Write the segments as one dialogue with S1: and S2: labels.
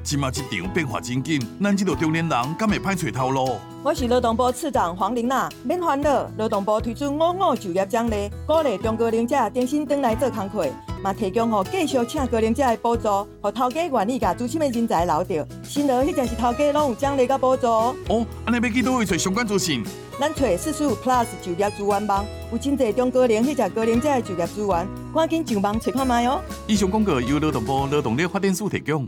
S1: 即马职场变化真紧，咱这个中年人敢会歹找头路？
S2: 我是劳动部次长黄玲娜，免烦恼，劳动部推出55就业奖励，鼓励中高龄者重新回来做工课，嘛提供予继续请高龄者的补助，予头家愿意甲资深的人才留着。新劳迄才是头家拢有奖励甲补助。
S1: 哦，安尼要去倒位找相关资讯？
S2: 咱找45 Plus 就业资源网，有真侪中高龄迄只高龄者的就业资源，赶紧上网找看卖哦。
S1: 以上广告由劳动部劳动力发展署提供。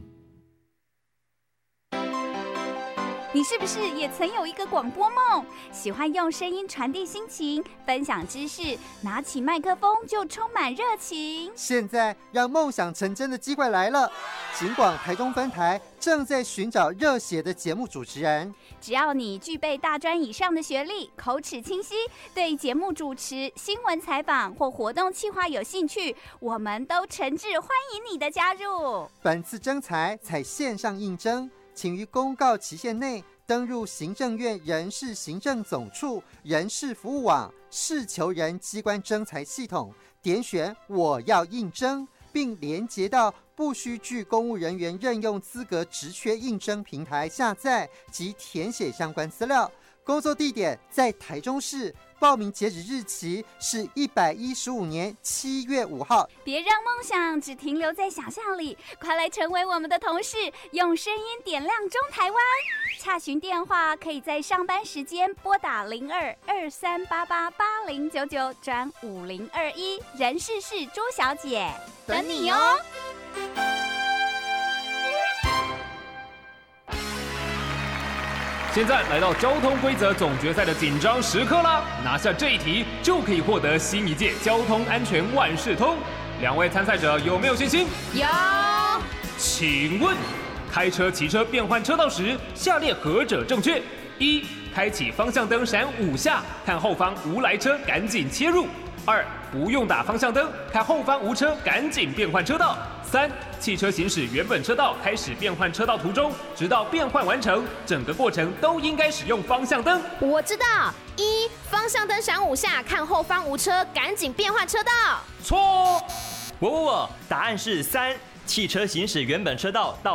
S3: 你是不是也曾有一个广播梦？喜欢用声音传递心情，分享知识，拿起麦克风就充满热情。
S4: 现在让梦想成真的机会来了！警广台中分台正在寻找热血的节目主持人。
S3: 只要你具备大专以上的学历，口齿清晰，对节目主持、新闻采访或活动企划有兴趣，我们都诚挚欢迎你的加入。
S4: 本次征才采线上应征，请于公告期限内登入行政院人事行政总处人事服务网事求人机关征才系统，点选我要应征，并连结到不需具公务人员任用资格职缺应征平台下载及填写相关资料。工作地点在台中市，报名截止日期是115年7月5号。
S3: 别让梦想只停留在想象里，快来成为我们的同事，用声音点亮中台湾。洽询电话可以在上班时间拨打02-2388-8099转5021，人事是朱小姐，等你哦。
S5: 现在来到交通规则总决赛的紧张时刻啦！拿下这一题就可以获得新一届交通安全万事通。两位参赛者有没有信心？
S3: 有。
S5: 请问，开车、骑车变换车道时，下列何者正确？1. 开启方向灯闪5下，看后方无来车赶紧切入。2. 不用打方向灯，看后方无车赶紧变换车道。3. 汽车行驶原本车道开始变换车道途中，直到变换完成，整个过程都应该使用方向灯。
S6: 我知道，1. 方向灯闪5下，看后方无车，赶紧变换车道。
S5: 错。
S7: 答案是3. 汽车行驶原本车道到